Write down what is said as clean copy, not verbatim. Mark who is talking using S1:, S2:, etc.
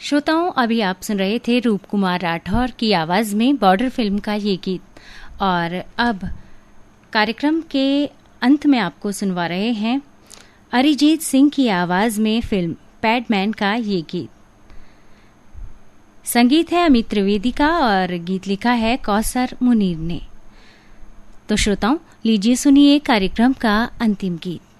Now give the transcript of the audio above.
S1: श्रोताओं, अभी आप सुन रहे थे रूप कुमार राठौर की आवाज में बॉर्डर फिल्म का ये गीत। और अब कार्यक्रम के अंत में आपको सुनवा रहे हैं अरिजीत सिंह की आवाज में फिल्म पैडमैन का ये गीत। संगीत है अमित त्रिवेदी का और गीत लिखा है कौसर मुनीर ने। तो श्रोताओं, लीजिए सुनिए कार्यक्रम का अंतिम गीत।